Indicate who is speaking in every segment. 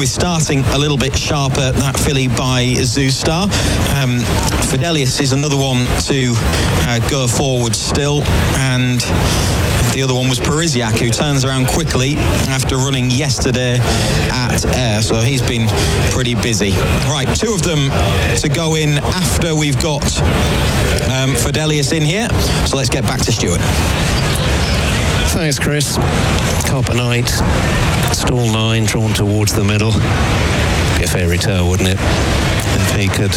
Speaker 1: with starting a little bit sharper, that filly by Zoustar. Fidelius is another one to go forward still, and the other one was Parisiac, who turns around quickly after running yesterday at Ayr, so he's been pretty busy. Right, two of them to go in after we've got Fidelius in here, so let's get back to Stuart.
Speaker 2: Thanks, Chris. Copper Knight, stall 9, drawn towards the middle. Be a fairy tale, wouldn't it, if he could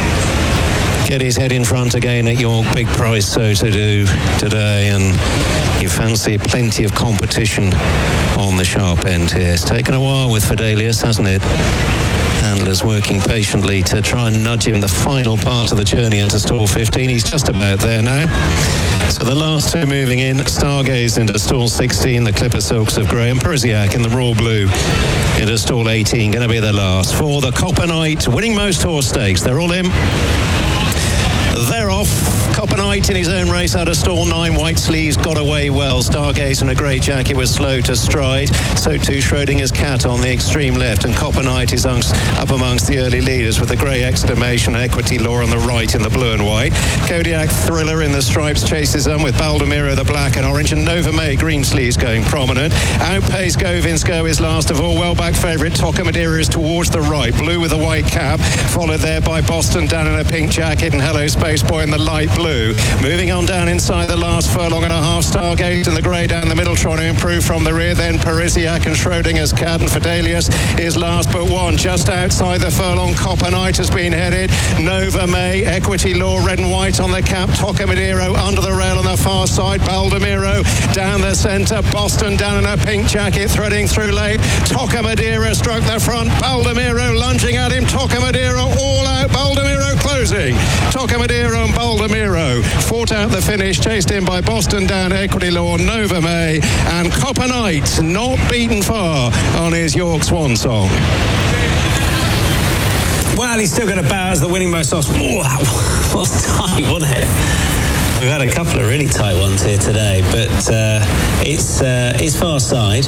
Speaker 2: get his head in front again at York. Big prize so to do today, and you fancy plenty of competition on the sharp end here. It's taken a while with Fidelius, hasn't it? Handlers working patiently to try and nudge him the final part of the journey into stall 15. He's just about there now. So the last two moving in, Stargaze into stall 16, the Clipper Silks of Grey, and Parisiac in the Raw Blue into stall 18, going to be the last for the Copper Knight, winning most horse stakes. They're all in. They're off. Copper Knight in his own race out of stall 9. White Sleeves got away well. Stargaze in a grey jacket was slow to stride. So too Schrodinger's Cat on the extreme left. And Copper Knight is up amongst the early leaders with the grey exclamation Equity Law on the right in the blue and white. Kodiak Thriller in the stripes chases them with Baldemiro the black and orange. And Nova May green sleeves going prominent. Outpace Govinsko is last of all. Well back favourite Toca Madeira is towards the right. Blue with a white cap. Followed there by Boston Dan in a pink jacket and Hello Space Boy in the light blue. Moving on down inside the last furlong and a half, Stargate and the grey down the middle trying to improve from the rear. Then Parisiac and Schrodinger's Cat, and Fidelius is last but one. Just outside the furlong, Copper Knight has been headed. Nova May, Equity Law, red and white on the cap. Toca Madeira under the rail on the far side. Baldemiro down the centre. Boston down in a pink jacket, threading through late. Toca Madeira struck the front. Baldemiro lunging at him. Toca Madeira all out. Baldemiro closing. Toca Madeira and Baldemiro fought out the finish, chased in by Boston down, Equity Law, Nova May, and Copper Knight not beaten far on his York Swan song.
Speaker 3: Well, he's still got a bow as the winning most odds. Oh, that was tight, wasn't it? We've had a couple of really tight ones here today, but it's far side,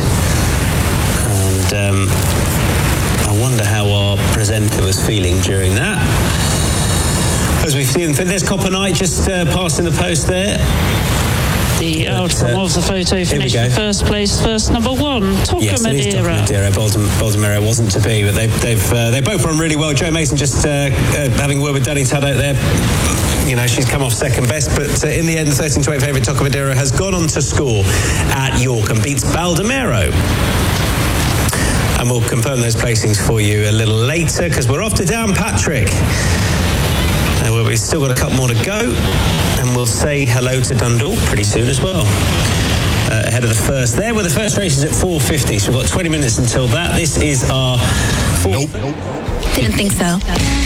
Speaker 3: and I wonder how our presenter was feeling during that. As we've seen, there's Copper Knight just passing the post there.
Speaker 4: The outcome of the photo finished in first place, first number 1, Toca Madeira.
Speaker 3: Baldemiro wasn't to be, but they both run really well. Jo Mason just having a word with Danny Tudd out there. You know, she's come off second best, but in the end, the 13-to-8 favourite Toca Madeira has gone on to score at York and beats Baldemiro. And we'll confirm those placings for you a little later because we're off to Downpatrick. Well, we've still got a couple more to go, and we'll say hello to Dundalk pretty soon as well. Ahead of the first there, where the first race is at 4:50, so we've got 20 minutes until that. This is our...
Speaker 5: Didn't think so.